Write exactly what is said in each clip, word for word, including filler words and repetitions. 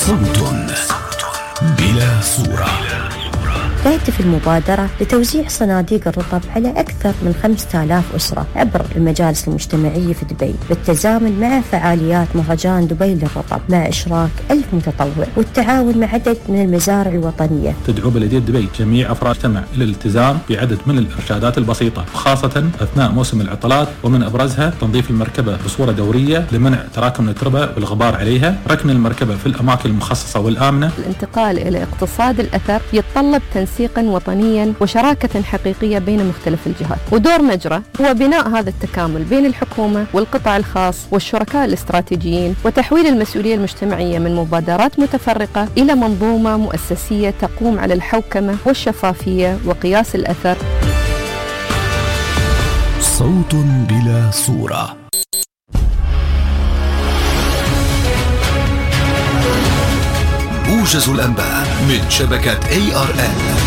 صوت بلا صورة. تهدف المبادرة لتوزيع صناديق الرطب على أكثر من خمسة آلاف أسرة عبر المجالس المجتمعية في دبي، بالتزامن مع فعاليات مهرجان دبي للرطب مع إشراك ألف متطوع والتعاون مع عدد من المزارع الوطنية. تدعو بلدية دبي جميع أفراد المجتمع إلى الالتزام بعدد من الإرشادات البسيطة، خاصة أثناء موسم العطلات، ومن أبرزها تنظيف المركبة بصورة دورية لمنع تراكم التربة والغبار عليها، ركن المركبة في الأماكن المخصصة والآمنة. الانتقال إلى اقتصاد الأثر يتطلب تنسيقا وطنيا وشراكة حقيقية بين مختلف الجهات، ودور مجرى هو بناء هذا التكامل بين الحكومة والقطاع الخاص والشركاء الاستراتيجيين، وتحويل المسؤولية المجتمعية من مبادرات متفرقة إلى منظومة مؤسسية تقوم على الحوكمة والشفافية وقياس الأثر. صوت بلا صورة. موجز الأنباء من شبكة إيه آر إن.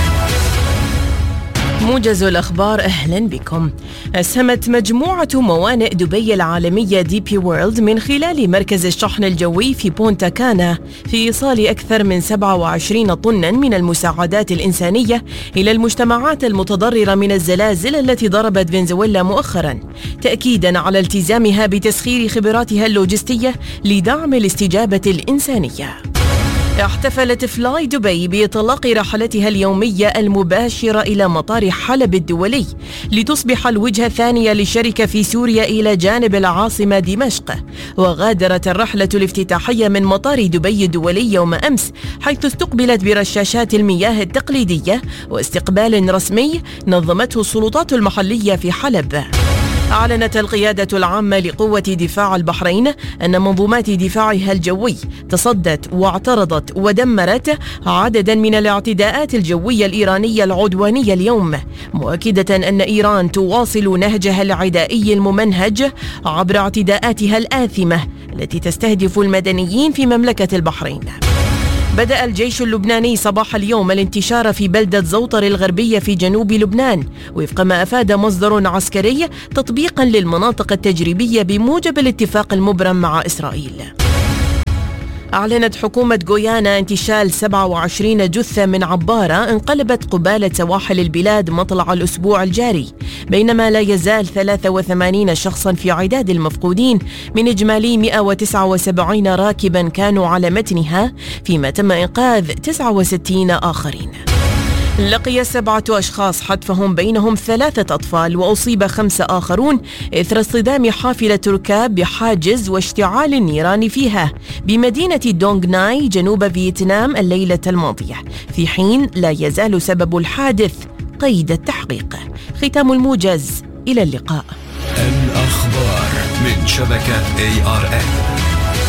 موجز الأخبار، أهلا بكم. أسهمت مجموعة موانئ دبي العالمية دي بي وورلد من خلال مركز الشحن الجوي في بونتا كانا في إيصال أكثر من سبعة وعشرين طنا من المساعدات الإنسانية إلى المجتمعات المتضررة من الزلازل التي ضربت فنزويلا مؤخرا، تأكيدا على التزامها بتسخير خبراتها اللوجستية لدعم الاستجابة الإنسانية. احتفلت فلاي دبي بإطلاق رحلتها اليومية المباشرة إلى مطار حلب الدولي لتصبح الوجهة الثانية للشركة في سوريا إلى جانب العاصمة دمشق. وغادرت الرحلة الافتتاحية من مطار دبي الدولي يوم أمس، حيث استقبلت برشاشات المياه التقليدية واستقبال رسمي نظمته السلطات المحلية في حلب. أعلنت القيادة العامة لقوة دفاع البحرين أن منظومات دفاعها الجوي تصدت واعترضت ودمرت عددا من الاعتداءات الجوية الإيرانية العدوانية اليوم، مؤكدة أن إيران تواصل نهجها العدائي الممنهج عبر اعتداءاتها الآثمة التي تستهدف المدنيين في مملكة البحرين. بدأ الجيش اللبناني صباح اليوم الانتشار في بلدة زوطر الغربية في جنوب لبنان، وفق ما أفاد مصدر عسكري، تطبيقا للمناطق التجريبية بموجب الاتفاق المبرم مع إسرائيل. أعلنت حكومة غويانا انتشال سبعة وعشرين جثة من عبارة انقلبت قبالة سواحل البلاد مطلع الأسبوع الجاري، بينما لا يزال ثلاثة وثمانين شخصا في عداد المفقودين من إجمالي مئة وتسعة وسبعين راكبا كانوا على متنها، فيما تم إنقاذ تسعة وستين آخرين. لقي سبعة أشخاص حتفهم بينهم ثلاثة أطفال، وأصيب خمسة آخرون إثر اصطدام حافلة ركاب بحاجز واشتعال النيران فيها بمدينة دونغ ناي جنوب فيتنام الليلة الماضية، في حين لا يزال سبب الحادث قيد التحقيق. ختام الموجز، إلى اللقاء. الأخبار من شبكة إيه آر إن.